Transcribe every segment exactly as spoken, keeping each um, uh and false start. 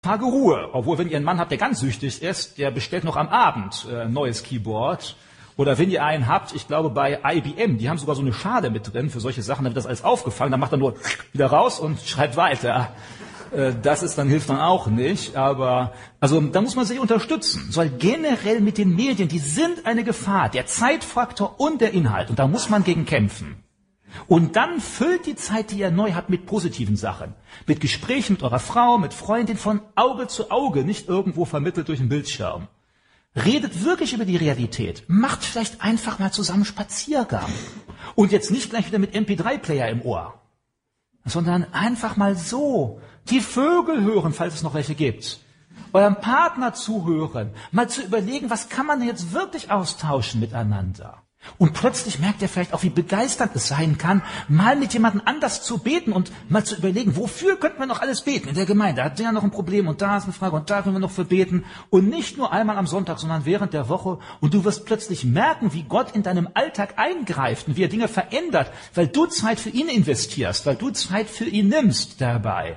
Tage Ruhe. Obwohl, wenn ihr einen Mann habt, der ganz süchtig ist, der bestellt noch am Abend äh, ein neues Keyboard. Oder wenn ihr einen habt, ich glaube bei I B M, die haben sogar so eine Schale mit drin für solche Sachen, dann wird das alles aufgefangen, dann macht er nur wieder raus und schreibt weiter. Äh, das ist dann, hilft dann auch nicht. Aber also da muss man sich unterstützen. Weil generell mit den Medien, die sind eine Gefahr, der Zeitfaktor und der Inhalt. Und da muss man gegen kämpfen. Und dann füllt die Zeit, die ihr neu habt, mit positiven Sachen. Mit Gesprächen mit eurer Frau, mit Freundin, von Auge zu Auge, nicht irgendwo vermittelt durch einen Bildschirm. Redet wirklich über die Realität. Macht vielleicht einfach mal zusammen Spaziergang. Und jetzt nicht gleich wieder mit M P drei Player im Ohr. Sondern einfach mal so. Die Vögel hören, falls es noch welche gibt. Eurem Partner zuhören. Mal zu überlegen, was kann man jetzt wirklich austauschen miteinander. Und plötzlich merkt ihr vielleicht auch, wie begeisternd es sein kann, mal mit jemandem anders zu beten und mal zu überlegen, wofür könnten wir noch alles beten in der Gemeinde? Da hat der noch ein Problem und da ist eine Frage und da können wir noch für beten. Und nicht nur einmal am Sonntag, sondern während der Woche. Und du wirst plötzlich merken, wie Gott in deinem Alltag eingreift und wie er Dinge verändert, weil du Zeit für ihn investierst, weil du Zeit für ihn nimmst dabei.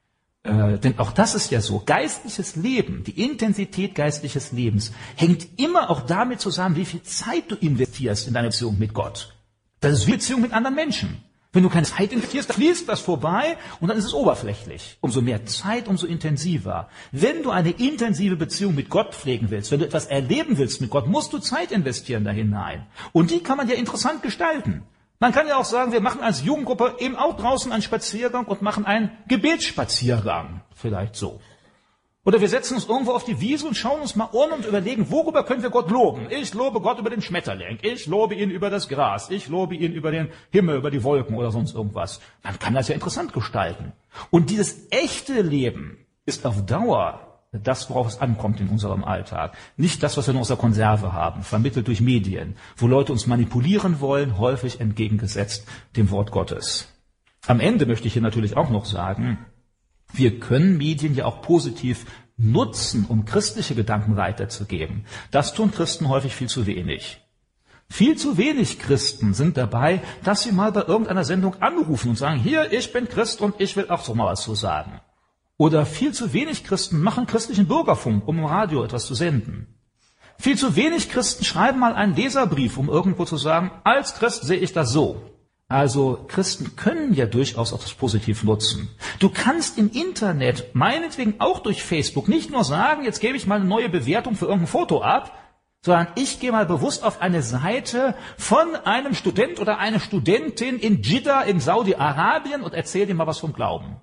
Äh, denn auch das ist ja so. Geistliches Leben, die Intensität geistliches Lebens hängt immer auch damit zusammen, wie viel Zeit du investierst in deine Beziehung mit Gott. Das ist wie Beziehung mit anderen Menschen. Wenn du keine Zeit investierst, dann fließt das vorbei und dann ist es oberflächlich. Umso mehr Zeit, umso intensiver. Wenn du eine intensive Beziehung mit Gott pflegen willst, wenn du etwas erleben willst mit Gott, musst du Zeit investieren da hinein. Und die kann man ja interessant gestalten. Man kann ja auch sagen, wir machen als Jugendgruppe eben auch draußen einen Spaziergang und machen einen Gebetsspaziergang. Vielleicht so. Oder wir setzen uns irgendwo auf die Wiese und schauen uns mal um und überlegen, worüber können wir Gott loben? Ich lobe Gott über den Schmetterling. Ich lobe ihn über das Gras. Ich lobe ihn über den Himmel, über die Wolken oder sonst irgendwas. Man kann das ja interessant gestalten. Und dieses echte Leben ist auf Dauer das, worauf es ankommt in unserem Alltag. Nicht das, was wir noch aus der Konserve haben, vermittelt durch Medien, wo Leute uns manipulieren wollen, häufig entgegengesetzt dem Wort Gottes. Am Ende möchte ich hier natürlich auch noch sagen, wir können Medien ja auch positiv nutzen, um christliche Gedanken weiterzugeben. Das tun Christen häufig viel zu wenig. Viel zu wenig Christen sind dabei, dass sie mal bei irgendeiner Sendung anrufen und sagen, hier, ich bin Christ und ich will auch so mal was zu sagen. Oder viel zu wenig Christen machen christlichen Bürgerfunk, um im Radio etwas zu senden. Viel zu wenig Christen schreiben mal einen Leserbrief, um irgendwo zu sagen, als Christ sehe ich das so. Also Christen können ja durchaus auch das positiv nutzen. Du kannst im Internet, meinetwegen auch durch Facebook, nicht nur sagen, jetzt gebe ich mal eine neue Bewertung für irgendein Foto ab, sondern ich gehe mal bewusst auf eine Seite von einem Student oder einer Studentin in Jeddah in Saudi-Arabien und erzähle dir mal was vom Glauben.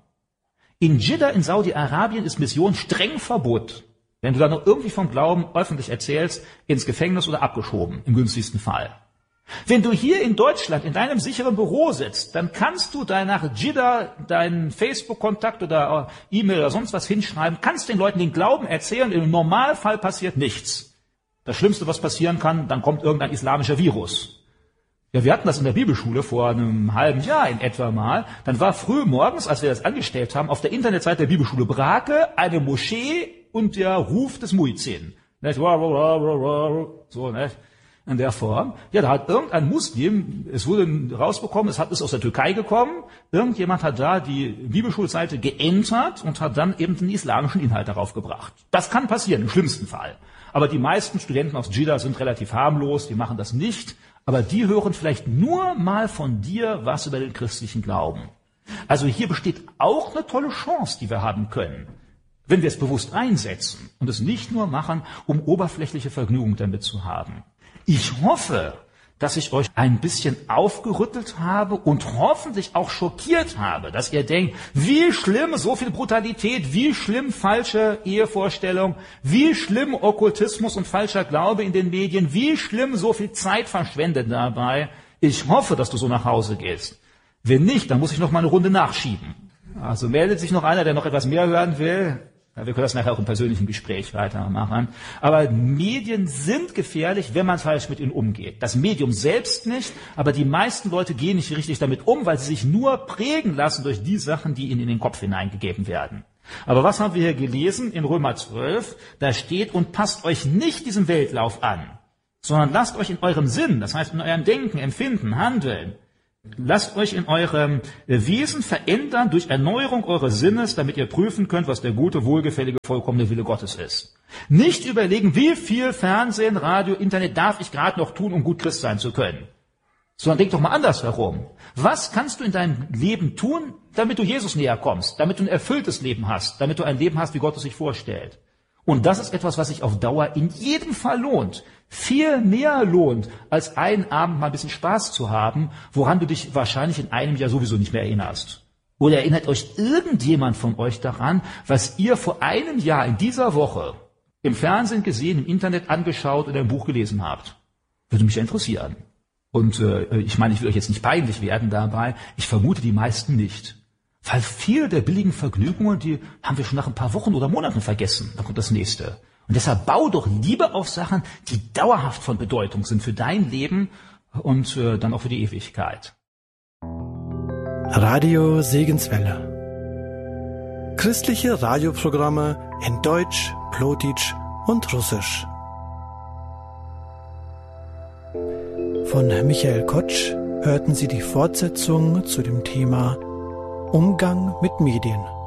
In Jeddah in Saudi-Arabien ist Mission streng verboten. Wenn du da noch irgendwie vom Glauben öffentlich erzählst, ins Gefängnis oder abgeschoben, im günstigsten Fall. Wenn du hier in Deutschland in deinem sicheren Büro sitzt, dann kannst du da nach Jeddah deinen Facebook-Kontakt oder E-Mail oder sonst was hinschreiben, kannst den Leuten den Glauben erzählen, im Normalfall passiert nichts. Das Schlimmste, was passieren kann, dann kommt irgendein islamischer Virus. Ja, wir hatten das in der Bibelschule vor einem halben Jahr in etwa mal. Dann war früh morgens, als wir das angestellt haben, auf der Internetseite der Bibelschule Brake eine Moschee und der Ruf des Muezzin. So, ne? In der Form. Ja, da hat irgendein Muslim, es wurde rausbekommen, es hat, ist aus der Türkei gekommen, irgendjemand hat da die Bibelschulseite geentert und hat dann eben den islamischen Inhalt darauf gebracht. Das kann passieren, im schlimmsten Fall. Aber die meisten Studenten aus Jeddah sind relativ harmlos, die machen das nicht. Aber die hören vielleicht nur mal von dir was über den christlichen Glauben. Also hier besteht auch eine tolle Chance, die wir haben können, wenn wir es bewusst einsetzen und es nicht nur machen, um oberflächliche Vergnügung damit zu haben. Ich hoffe, dass ich euch ein bisschen aufgerüttelt habe und hoffentlich auch schockiert habe, dass ihr denkt, wie schlimm so viel Brutalität, wie schlimm falsche Ehevorstellung, wie schlimm Okkultismus und falscher Glaube in den Medien, wie schlimm so viel Zeit verschwendet dabei. Ich hoffe, dass du so nach Hause gehst. Wenn nicht, dann muss ich noch mal eine Runde nachschieben. Also meldet sich noch einer, der noch etwas mehr hören will. Ja, wir können das nachher auch im persönlichen Gespräch weitermachen. Aber Medien sind gefährlich, wenn man falsch mit ihnen umgeht. Das Medium selbst nicht, aber die meisten Leute gehen nicht richtig damit um, weil sie sich nur prägen lassen durch die Sachen, die ihnen in den Kopf hineingegeben werden. Aber was haben wir hier gelesen in Römer zwölf? Da steht, und passt euch nicht diesem Weltlauf an, sondern lasst euch in eurem Sinn, das heißt in eurem Denken, Empfinden, Handeln, Lasst euch in eurem Wesen verändern durch Erneuerung eures Sinnes, damit ihr prüfen könnt, was der gute, wohlgefällige, vollkommene Wille Gottes ist. Nicht überlegen, wie viel Fernsehen, Radio, Internet darf ich gerade noch tun, um gut Christ sein zu können. Sondern denk doch mal anders herum. Was kannst du in deinem Leben tun, damit du Jesus näher kommst, damit du ein erfülltes Leben hast, damit du ein Leben hast, wie Gott es sich vorstellt? Und das ist etwas, was sich auf Dauer in jedem Fall lohnt. Viel mehr lohnt, als einen Abend mal ein bisschen Spaß zu haben, woran du dich wahrscheinlich in einem Jahr sowieso nicht mehr erinnerst. Oder erinnert euch irgendjemand von euch daran, was ihr vor einem Jahr in dieser Woche im Fernsehen gesehen, im Internet angeschaut oder im Buch gelesen habt? Würde mich ja interessieren. Und äh, ich meine, ich will euch jetzt nicht peinlich werden dabei. Ich vermute die meisten nicht. Weil viele der billigen Vergnügungen, die haben wir schon nach ein paar Wochen oder Monaten vergessen. Dann kommt das nächste. Und deshalb bau doch lieber auf Sachen, die dauerhaft von Bedeutung sind für dein Leben und äh, dann auch für die Ewigkeit. Radio Segenswelle. Christliche Radioprogramme in Deutsch, Plotitsch und Russisch. Von Michael Kotsch hörten Sie die Fortsetzung zu dem Thema Umgang mit Medien.